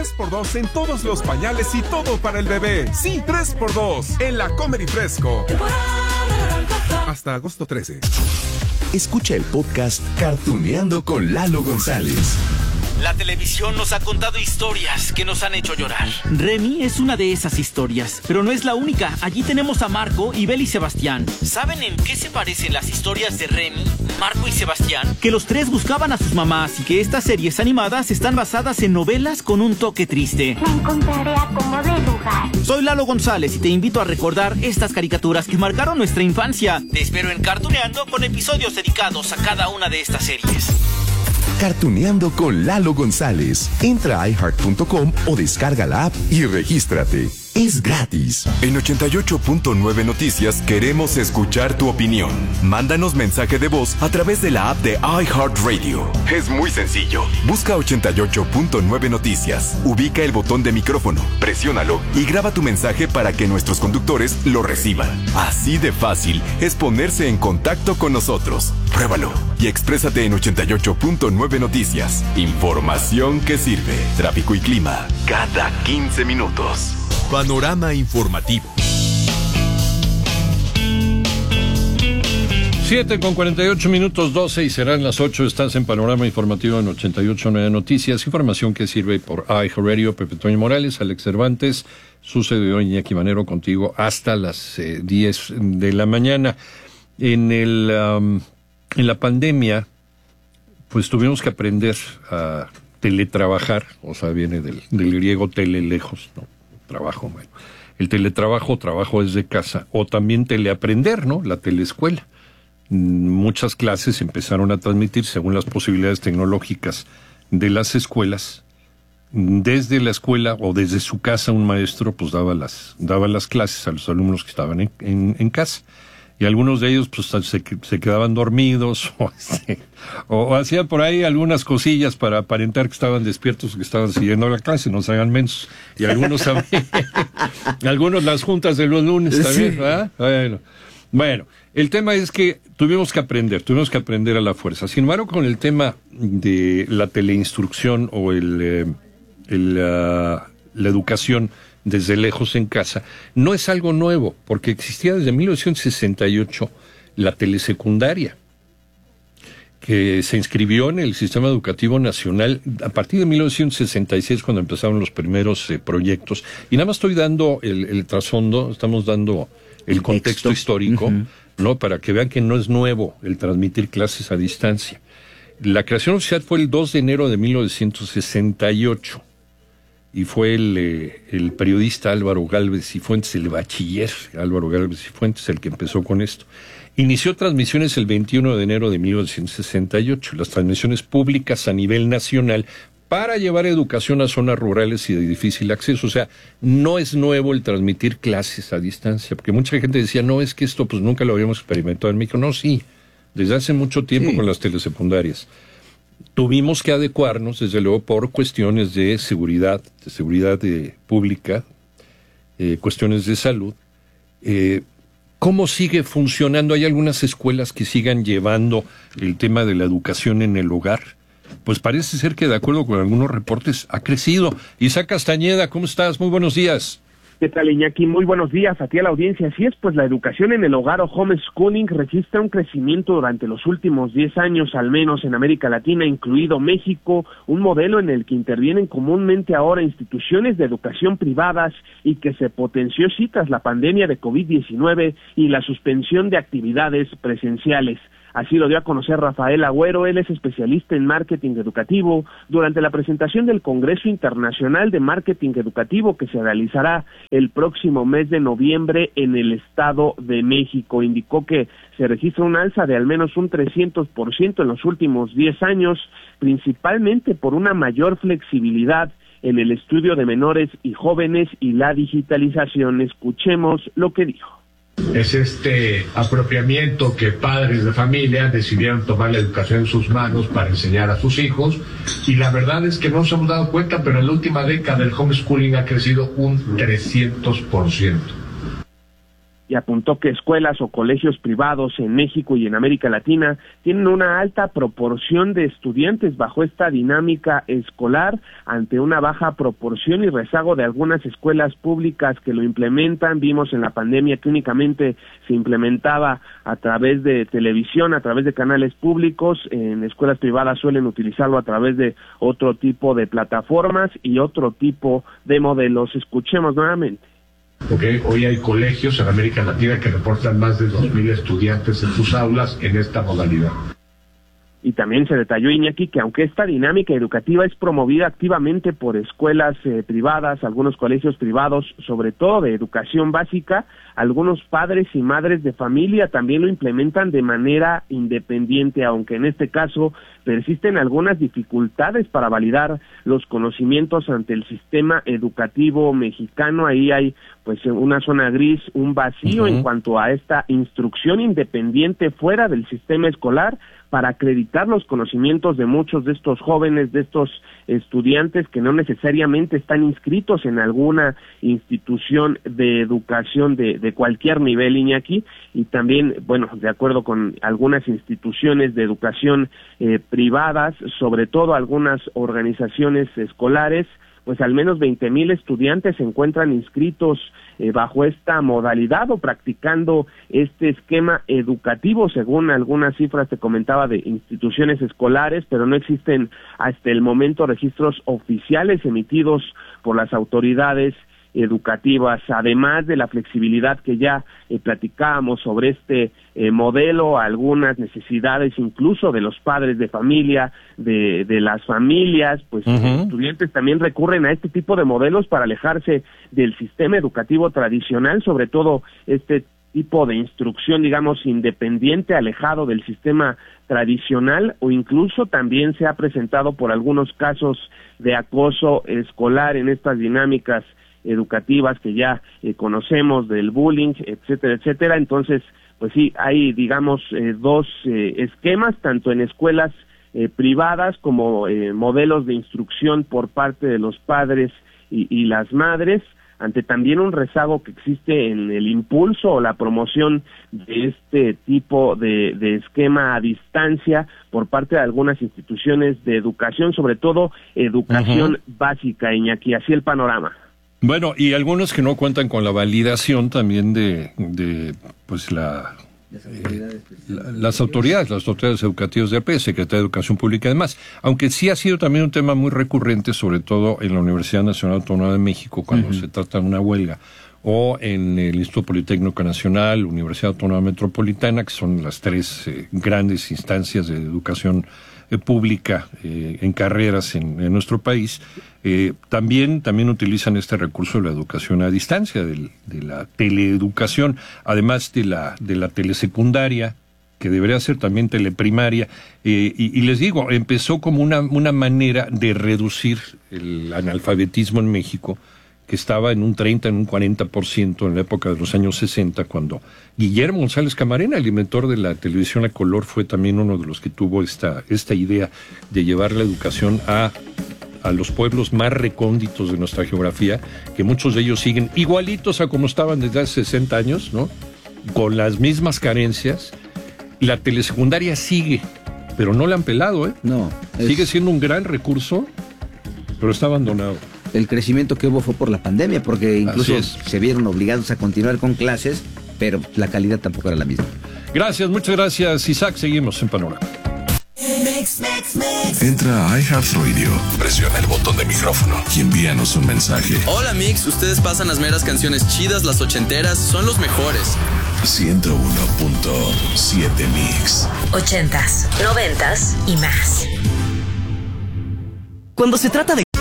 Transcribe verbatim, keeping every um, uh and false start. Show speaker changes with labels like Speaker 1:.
Speaker 1: tres por dos en todos los pañales y todo para el bebé. Sí, tres por dos en la Comer y Fresco. Hasta agosto trece.
Speaker 2: Escucha el podcast Cartuneando con Lalo González.
Speaker 3: La televisión nos ha contado historias que nos han hecho llorar.
Speaker 4: Remy es una de esas historias, pero no es la única. Allí tenemos a Marco, Ibel y Sebastián.
Speaker 3: ¿Saben en qué se parecen las historias de Remy, Marco y Sebastián?
Speaker 4: Que los tres buscaban a sus mamás y que estas series animadas están basadas en novelas con un toque triste.
Speaker 5: Me encontraré a como de lugar.
Speaker 4: Soy Lalo González y te invito a recordar estas caricaturas que marcaron nuestra infancia.
Speaker 3: Te espero en Cartuneando con episodios dedicados a cada una de estas series.
Speaker 2: Cartuneando con Lalo González. Entra a i heart punto com o descarga la app y regístrate. Es gratis.
Speaker 6: En ochenta y ocho punto nueve Noticias queremos escuchar tu opinión. Mándanos mensaje de voz a través de la app de iHeartRadio. Es muy sencillo. Busca ochenta y ocho punto nueve Noticias. Ubica el botón de micrófono, presiónalo y graba tu mensaje para que nuestros conductores lo reciban. Así de fácil es ponerse en contacto con nosotros. Pruébalo y exprésate en ochenta y ocho punto nueve Noticias. Información que sirve. Tráfico y clima cada quince minutos.
Speaker 2: Panorama informativo.
Speaker 7: siete con cuarenta y ocho minutos, doce y serán las ocho. Estás en Panorama Informativo en ochenta y ocho punto nueve Noticias. Información que sirve por iHeartRadio. Pepe Toño Morales, Alex Cervantes, su servidor Iñaki Manero contigo hasta las eh, diez de la mañana. En el um, en la pandemia, pues tuvimos que aprender a teletrabajar, o sea, viene del, del griego tele, lejos, ¿no? Trabajo, bueno. El teletrabajo, trabajo desde casa, o también teleaprender, ¿no? La teleescuela. Muchas clases empezaron a transmitir según las posibilidades tecnológicas de las escuelas. Desde la escuela o desde su casa un maestro pues daba las daba las clases a los alumnos que estaban en, en, en casa. Y algunos de ellos pues se, se quedaban dormidos o, o, o hacían por ahí algunas cosillas para aparentar que estaban despiertos o que estaban siguiendo la clase, no se hagan mensos. Y algunos también, algunos las juntas de los lunes también, ¿verdad? Bueno, bueno, el tema es que tuvimos que aprender, tuvimos que aprender a la fuerza. Sin embargo, con el tema de la teleinstrucción o el, eh, el uh, la educación desde lejos en casa, no es algo nuevo, porque existía desde mil novecientos sesenta y ocho la telesecundaria, que se inscribió en el Sistema Educativo Nacional a partir de mil novecientos sesenta y seis, cuando empezaron los primeros eh, proyectos. Y nada más estoy dando el, el trasfondo, estamos dando el, el contexto texto. histórico, uh-huh. ¿no? Para que vean que no es nuevo el transmitir clases a distancia. La creación oficial fue el dos de enero de mil novecientos sesenta y ocho. Y fue el, eh, el periodista Álvaro Gálvez y Fuentes, el bachiller Álvaro Gálvez y Fuentes, el que empezó con esto. Inició transmisiones el veintiuno de enero de mil novecientos sesenta y ocho, las transmisiones públicas a nivel nacional para llevar educación a zonas rurales y de difícil acceso. O sea, no es nuevo el transmitir clases a distancia, porque mucha gente decía, no, es que esto pues nunca lo habíamos experimentado en México. No, sí, desde hace mucho tiempo sí. Con las telesecundarias. Tuvimos que adecuarnos, desde luego, por cuestiones de seguridad, de seguridad de, pública, eh, cuestiones de salud. Eh, ¿Cómo sigue funcionando? ¿Hay algunas escuelas que sigan llevando el tema de la educación en el hogar? Pues parece ser que, de acuerdo con algunos reportes, ha crecido. Isaac Castañeda, ¿cómo estás? Muy buenos días.
Speaker 8: ¿Qué tal, Iñaki? Muy buenos días a ti, a la audiencia. Así es, pues la educación en el hogar o homeschooling registra un crecimiento durante los últimos diez años, al menos en América Latina, incluido México, un modelo en el que intervienen comúnmente ahora instituciones de educación privadas y que se potenció sí tras la pandemia de covid diecinueve y la suspensión de actividades presenciales. Así lo dio a conocer Rafael Agüero, él es especialista en marketing educativo, durante la presentación del Congreso Internacional de Marketing Educativo que se realizará el próximo mes de noviembre en el Estado de México. Indicó que se registra un alza de al menos un trescientos por ciento en los últimos diez años, principalmente por una mayor flexibilidad en el estudio de menores y jóvenes y la digitalización. Escuchemos lo que dijo.
Speaker 9: Es este apropiamiento que padres de familia decidieron tomar la educación en sus manos para enseñar a sus hijos, y la verdad es que no nos hemos dado cuenta, pero en la última década el homeschooling ha crecido un trescientos por ciento.
Speaker 8: y apuntó que escuelas o colegios privados en México y en América Latina tienen una alta proporción de estudiantes bajo esta dinámica escolar ante una baja proporción y rezago de algunas escuelas públicas que lo implementan. Vimos en la pandemia que únicamente se implementaba a través de televisión, a través de canales públicos. En escuelas privadas suelen utilizarlo a través de otro tipo de plataformas y otro tipo de modelos. Escuchemos nuevamente.
Speaker 9: Okay. Hoy hay colegios en América Latina que reportan más de dos mil estudiantes en sus aulas en esta modalidad.
Speaker 8: Y también se detalló, Iñaki, que aunque esta dinámica educativa es promovida activamente por escuelas eh, privadas, algunos colegios privados, sobre todo de educación básica, algunos padres y madres de familia también lo implementan de manera independiente, aunque en este caso persisten algunas dificultades para validar los conocimientos ante el sistema educativo mexicano. Ahí hay pues una zona gris, un vacío uh-huh. en cuanto a esta instrucción independiente fuera del sistema escolar para acreditar los conocimientos de muchos de estos jóvenes, de estos estudiantes que no necesariamente están inscritos en alguna institución de educación de, de cualquier nivel, Iñaki, y también, bueno, de acuerdo con algunas instituciones de educación eh, privadas, sobre todo algunas organizaciones escolares, pues al menos veinte mil estudiantes se encuentran inscritos eh, bajo esta modalidad o practicando este esquema educativo, según algunas cifras te comentaba de instituciones escolares, pero no existen hasta el momento registros oficiales emitidos por las autoridades educativas, además de la flexibilidad que ya eh, platicábamos sobre este eh, modelo, algunas necesidades incluso de los padres de familia, de, de las familias, pues uh-huh. los estudiantes también recurren a este tipo de modelos para alejarse del sistema educativo tradicional, sobre todo este tipo de instrucción, digamos, independiente, alejado del sistema tradicional, o incluso también se ha presentado por algunos casos de acoso escolar en estas dinámicas educativas que ya eh, conocemos, del bullying, etcétera, etcétera. Entonces, pues sí, hay, digamos, eh, dos eh, esquemas, tanto en escuelas eh, privadas como eh, modelos de instrucción por parte de los padres y, y las madres, ante también un rezago que existe en el impulso o la promoción de este tipo de, de esquema a distancia por parte de algunas instituciones de educación, sobre todo educación uh-huh. básica, Iñaki. Así el panorama.
Speaker 7: Bueno, y algunos que no cuentan con la validación también de, de pues la, las autoridades, eh, la, las autoridades, las autoridades educativas de A P, Secretaría de Educación Pública y demás, aunque sí ha sido también un tema muy recurrente, sobre todo en la Universidad Nacional Autónoma de México, cuando uh-huh. se trata de una huelga, o en el Instituto Politécnico Nacional, Universidad Autónoma Metropolitana, que son las tres eh, grandes instancias de educación eh, pública eh, en carreras en, en nuestro país. Eh, también, también utilizan este recurso de la educación a distancia, de, de la teleeducación, además de la, de la telesecundaria, que debería ser también teleprimaria, eh, y, y les digo, empezó como una, una manera de reducir el analfabetismo en México, que estaba en un treinta, en un cuarenta por ciento en la época de los años sesenta, cuando Guillermo González Camarena, el inventor de la televisión a color, fue también uno de los que tuvo esta, esta idea de llevar la educación a a los pueblos más recónditos de nuestra geografía, que muchos de ellos siguen igualitos a como estaban desde hace sesenta años, ¿no? Con las mismas carencias. La telesecundaria sigue, pero no la han pelado, ¿eh?
Speaker 10: No. Es...
Speaker 7: Sigue siendo un gran recurso, pero está abandonado.
Speaker 10: El crecimiento que hubo fue por la pandemia, porque incluso se vieron obligados a continuar con clases, pero la calidad tampoco era la misma.
Speaker 7: Gracias, muchas gracias, Isaac. Seguimos en Panorama.
Speaker 2: Entra a iHeartRadio, presiona el botón de micrófono y envíanos un mensaje.
Speaker 11: Hola Mix, ustedes pasan las meras canciones chidas, las ochenteras, son los mejores.
Speaker 2: ciento uno punto siete Mix.
Speaker 12: Ochentas, noventas y más.
Speaker 13: Cuando se trata de